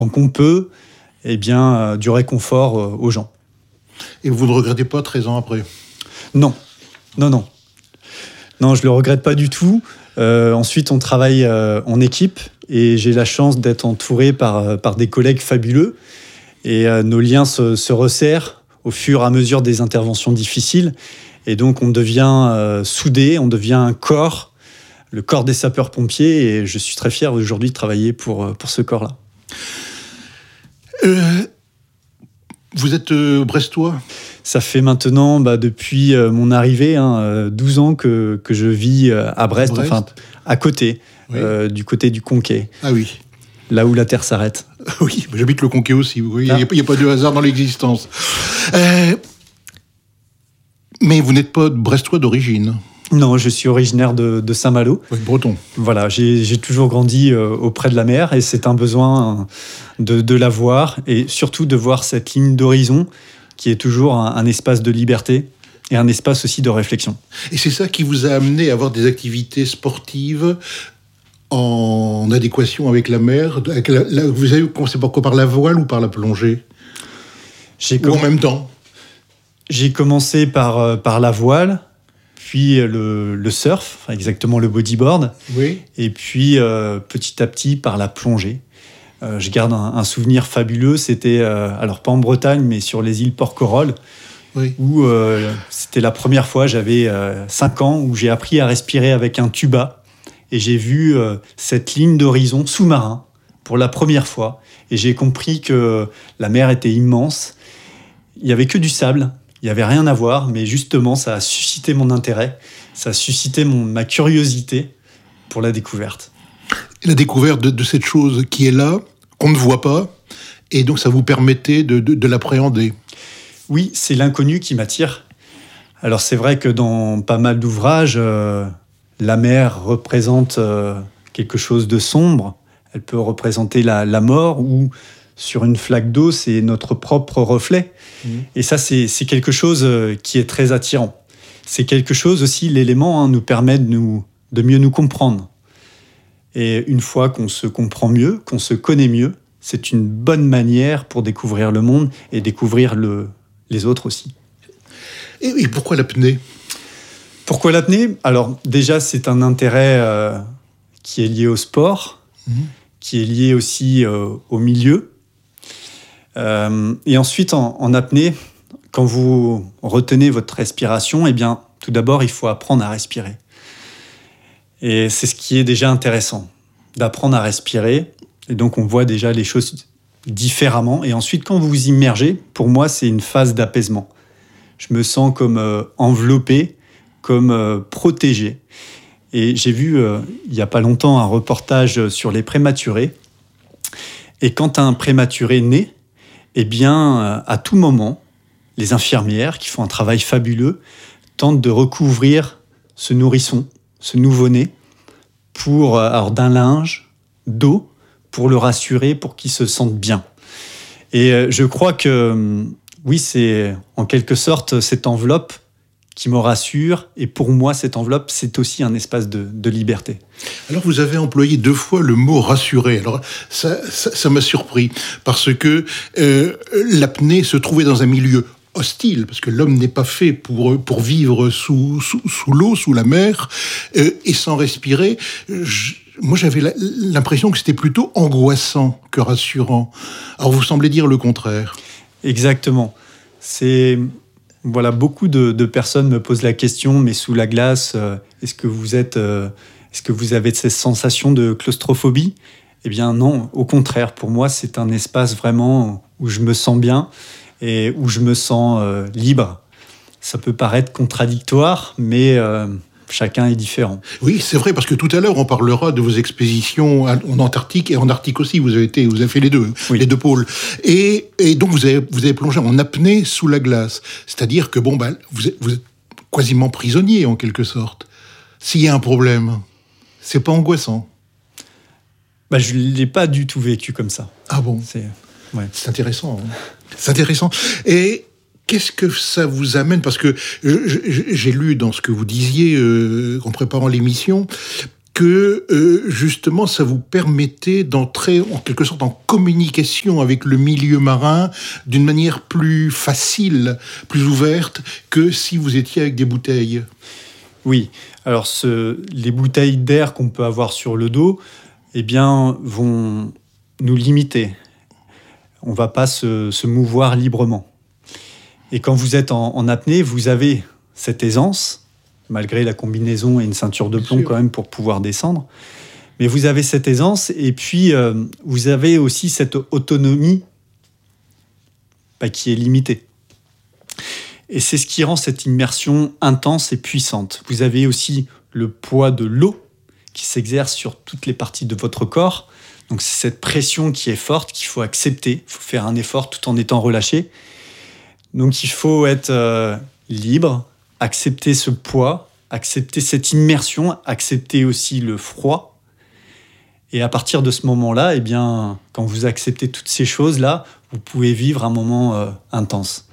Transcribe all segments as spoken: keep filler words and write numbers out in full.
Donc on peut eh bien, euh, du réconfort euh, aux gens. Et vous ne regrettez pas treize ans après ? Non, non, non. Non, je ne le regrette pas du tout. Euh, ensuite, on travaille euh, en équipe et j'ai la chance d'être entouré par, par des collègues fabuleux. Et euh, nos liens se, se resserrent au fur et à mesure des interventions difficiles. Et donc, on devient euh, soudés, on devient un corps, le corps des sapeurs-pompiers. Et je suis très fier aujourd'hui de travailler pour, pour ce corps-là. Euh, vous êtes euh, brestois ? Ça fait maintenant, bah, depuis euh, mon arrivée, hein, euh, douze ans que, que je vis euh, à Brest, Brest, enfin à côté, oui. euh, du côté du Conquet. Ah oui. Là où la terre s'arrête. Oui, j'habite le Conquet aussi. Il n'y a, a pas de hasard dans l'existence. Euh, mais vous n'êtes pas brestois d'origine ? Non, je suis originaire de, de Saint-Malo. Oui, breton. Voilà, j'ai, j'ai toujours grandi euh, auprès de la mer et c'est un besoin de, de la voir et surtout de voir cette ligne d'horizon qui est toujours un, un espace de liberté et un espace aussi de réflexion. Et c'est ça qui vous a amené à avoir des activités sportives en adéquation avec la mer. Avec la, la, vous avez commencé par quoi ? Par la voile ou par la plongée ? J'ai ou comm... en même temps ? J'ai commencé par, par la voile, puis le, le surf, enfin exactement le bodyboard, oui. Et puis euh, petit à petit par la plongée. Euh, je garde un, un souvenir fabuleux, c'était, euh, alors pas en Bretagne, mais sur les îles Porquerolles, oui. Où euh, c'était la première fois, j'avais euh, cinq ans, où j'ai appris à respirer avec un tuba, et j'ai vu euh, cette ligne d'horizon sous-marin pour la première fois, et j'ai compris que la mer était immense, il n'y avait que du sable, il n'y avait rien à voir, mais justement, ça a suscité mon intérêt, ça a suscité mon, ma curiosité pour la découverte. La découverte de, de cette chose qui est là, qu'on ne voit pas, et donc ça vous permettait de, de, de l'appréhender. Oui, c'est l'inconnu qui m'attire. Alors c'est vrai que dans pas mal d'ouvrages, euh, la mer représente euh, quelque chose de sombre, elle peut représenter la, la mort, ou sur une flaque d'eau, c'est notre propre reflet. Mmh. Et ça, c'est, c'est quelque chose qui est très attirant. C'est quelque chose aussi, l'élément hein, nous permet de, nous, de mieux nous comprendre. Et une fois qu'on se comprend mieux, qu'on se connaît mieux, c'est une bonne manière pour découvrir le monde et découvrir le, les autres aussi. Et, et pourquoi l'apnée ? Pourquoi l'apnée ? Alors déjà, c'est un intérêt euh, qui est lié au sport, mmh. qui est lié aussi euh, au milieu. Euh, et ensuite, en, en apnée, quand vous retenez votre respiration, eh bien, tout d'abord, il faut apprendre à respirer. Et c'est ce qui est déjà intéressant, d'apprendre à respirer. Et donc, on voit déjà les choses différemment. Et ensuite, quand vous vous immergez, pour moi, c'est une phase d'apaisement. Je me sens comme euh, enveloppé, comme euh, protégé. Et j'ai vu, euh, il n'y a pas longtemps, un reportage sur les prématurés. Et quand un prématuré naît, eh bien, à tout moment, les infirmières, qui font un travail fabuleux, tentent de recouvrir ce nourrisson, ce nouveau-né, pour, alors, d'un linge, d'eau, pour le rassurer, pour qu'il se sente bien. Et je crois que, oui, c'est en quelque sorte cette enveloppe qui me rassure. Et pour moi, cette enveloppe, c'est aussi un espace de, de liberté. Alors, vous avez employé deux fois le mot « rassurer ». Alors, ça, ça, ça m'a surpris, parce que euh, l'apnée se trouvait dans un milieu hostile, parce que l'homme n'est pas fait pour, pour vivre sous, sous, sous l'eau, sous la mer, euh, et sans respirer. Je, moi, j'avais la, l'impression que c'était plutôt angoissant que rassurant. Alors, vous semblez dire le contraire. Exactement. C'est... Voilà, beaucoup de, de personnes me posent la question, mais sous la glace, euh, est-ce que vous êtes, euh, est-ce que vous avez cette sensation de claustrophobie ? Eh bien non, au contraire, pour moi, c'est un espace vraiment où je me sens bien et où je me sens euh, libre. Ça peut paraître contradictoire, mais euh, chacun est différent. Oui, c'est vrai, parce que tout à l'heure, on parlera de vos expéditions en Antarctique et en Arctique aussi. Vous avez été, vous avez fait les deux, oui. les deux pôles. Et, et donc, vous avez, vous avez plongé en apnée sous la glace. C'est-à-dire que, bon, bah, vous êtes, vous êtes quasiment prisonnier, en quelque sorte. S'il y a un problème, c'est pas angoissant. Bah, je ne l'ai pas du tout vécu comme ça. Ah bon ? C'est, ouais. C'est intéressant. Hein. C'est intéressant. Et... qu'est-ce que ça vous amène ? Parce que je, je, j'ai lu dans ce que vous disiez euh, en préparant l'émission que euh, justement ça vous permettait d'entrer en quelque sorte en communication avec le milieu marin d'une manière plus facile, plus ouverte que si vous étiez avec des bouteilles. Oui, alors ce, les bouteilles d'air qu'on peut avoir sur le dos, eh bien, vont nous limiter. On ne va pas se, se mouvoir librement. Et quand vous êtes en, en apnée, vous avez cette aisance, malgré la combinaison et une ceinture de plomb quand même pour pouvoir descendre. Mais vous avez cette aisance et puis euh, vous avez aussi cette autonomie bah, qui est limitée. Et c'est ce qui rend cette immersion intense et puissante. Vous avez aussi le poids de l'eau qui s'exerce sur toutes les parties de votre corps. Donc c'est cette pression qui est forte qu'il faut accepter. Il faut faire un effort tout en étant relâché. Donc il faut être euh, libre, accepter ce poids, accepter cette immersion, accepter aussi le froid. Et à partir de ce moment-là, eh bien, quand vous acceptez toutes ces choses-là, vous pouvez vivre un moment euh, intense.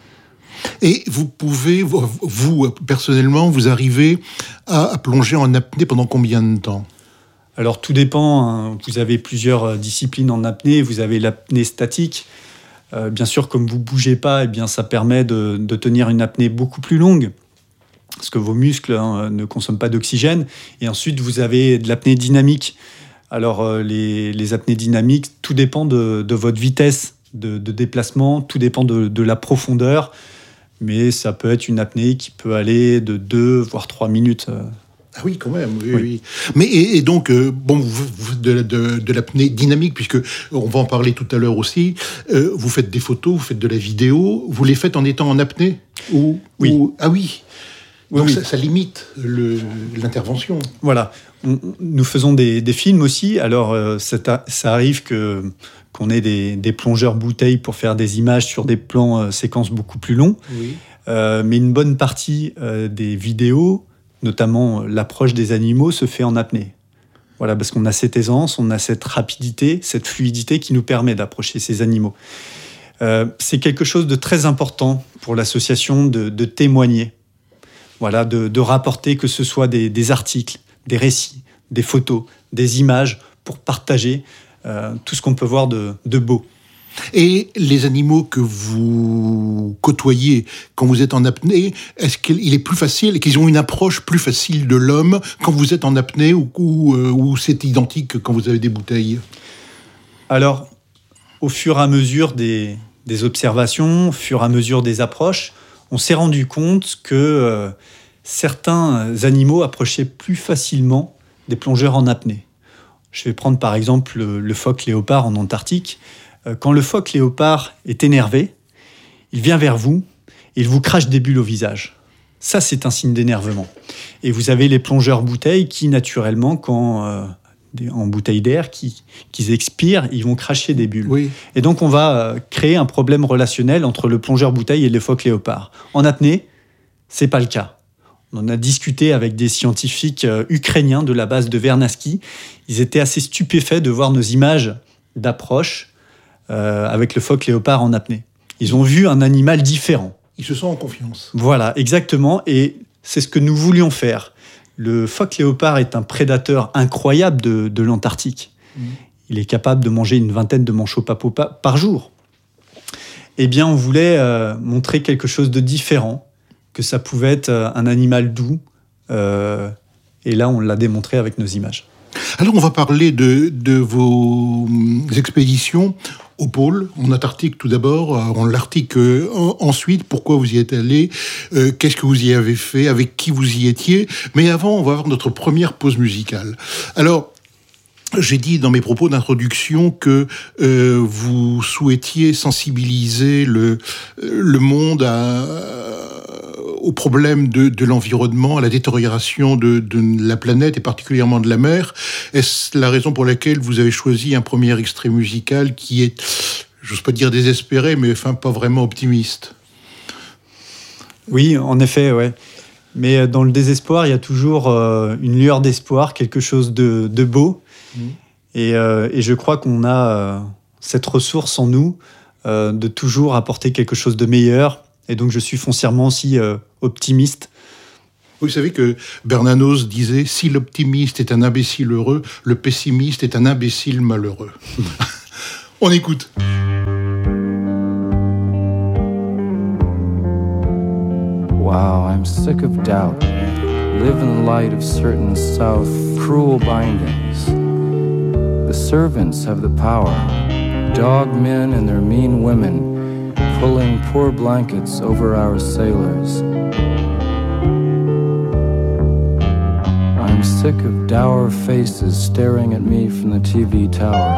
Et vous pouvez, vous, personnellement, vous arrivez à, à plonger en apnée pendant combien de temps ? Alors, tout dépend. Hein. Vous avez plusieurs disciplines en apnée. Vous avez l'apnée statique. Euh, bien sûr, comme vous ne bougez pas, eh bien, ça permet de, de tenir une apnée beaucoup plus longue, parce que vos muscles hein, ne consomment pas d'oxygène. Et ensuite, vous avez de l'apnée dynamique. Alors, euh, les, les apnées dynamiques, tout dépend de, de votre vitesse de, de déplacement, tout dépend de, de la profondeur, mais ça peut être une apnée qui peut aller de deux, voire trois minutes. Ah oui, quand même, oui, oui. oui. Mais et, et donc, euh, bon, vous, vous, de, de, de l'apnée dynamique, puisque on va en parler tout à l'heure aussi, euh, vous faites des photos, vous faites de la vidéo, vous les faites en étant en apnée ou, Oui. Ou, ah oui. Donc oui, ça, oui. ça limite le, l'intervention. Voilà. On, nous faisons des, des films aussi. Alors, euh, ça, ça arrive que, qu'on ait des, des plongeurs bouteilles pour faire des images sur des plans euh, séquences beaucoup plus longs. Oui. Euh, mais une bonne partie euh, des vidéos, notamment l'approche des animaux, se fait en apnée. Voilà, parce qu'on a cette aisance, on a cette rapidité, cette fluidité qui nous permet d'approcher ces animaux. Euh, c'est quelque chose de très important pour l'association de, de témoigner. Voilà, de, de rapporter que ce soit des, des articles, des récits, des photos, des images pour partager euh, tout ce qu'on peut voir de, de beau. Et les animaux que vous côtoyez quand vous êtes en apnée, est-ce qu'il est plus facile, qu'ils ont une approche plus facile de l'homme quand vous êtes en apnée ou, ou, euh, ou c'est identique quand vous avez des bouteilles ? Alors, au fur et à mesure des, des observations, au fur et à mesure des approches, on s'est rendu compte que euh, certains animaux approchaient plus facilement des plongeurs en apnée. Je vais prendre par exemple le, le phoque léopard en Antarctique. Euh, quand le phoque léopard est énervé, il vient vers vous et il vous crache des bulles au visage. Ça, c'est un signe d'énervement. Et vous avez les plongeurs bouteilles qui, naturellement, quand, euh, des, en bouteille d'air, qui, qui expirent, ils vont cracher des bulles. Oui. Et donc, on va euh, créer un problème relationnel entre le plongeur bouteille et le phoque léopard. En apnée, c'est pas le cas. On en a discuté avec des scientifiques euh, ukrainiens de la base de Vernadsky. Ils étaient assez stupéfaits de voir nos images d'approche euh, avec le phoque léopard en apnée. Ils ont vu un animal différent. Ils se sentent en confiance. Voilà, exactement. Et c'est ce que nous voulions faire. Le phoque léopard est un prédateur incroyable de, de l'Antarctique. Mmh. Il est capable de manger une vingtaine de manchots papos par jour. Eh bien, on voulait euh, montrer quelque chose de différent, que ça pouvait être un animal doux. Euh, et là, on l'a démontré avec nos images. Alors, on va parler de, de vos expéditions au pôle, en Antarctique tout d'abord, en l'Arctique euh, ensuite, pourquoi vous y êtes allé, euh, qu'est-ce que vous y avez fait, avec qui vous y étiez. Mais avant, on va avoir notre première pause musicale. Alors, j'ai dit dans mes propos d'introduction que euh, vous souhaitiez sensibiliser le, le monde à, aux problèmes de, de l'environnement, à la détérioration de, de la planète et particulièrement de la mer. Est-ce la raison pour laquelle vous avez choisi un premier extrait musical qui est, j'ose pas dire désespéré, mais enfin pas vraiment optimiste ? Oui, en effet, ouais. Mais dans le désespoir, il y a toujours euh, une lueur d'espoir, quelque chose de, de beau. Mmh. Et, euh, et je crois qu'on a euh, cette ressource en nous euh, de toujours apporter quelque chose de meilleur. Et donc, je suis foncièrement aussi euh, optimiste Vous savez que Bernanos disait « Si l'optimiste est un imbécile heureux, le pessimiste est un imbécile malheureux. » On écoute. Wow, I'm sick of doubt. Live in the light of certain South cruel bindings. The servants have the power. Dog men and their mean women pulling poor blankets over our sailors. I'm sick of dour faces staring at me from the T V tower.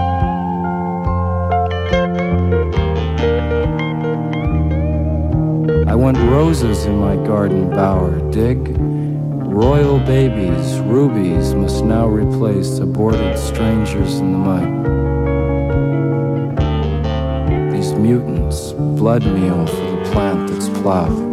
I want roses in my garden bower, dig? Royal babies, rubies must now replace aborted strangers in the mud. These mutants, blood meal for the plant that's plowed.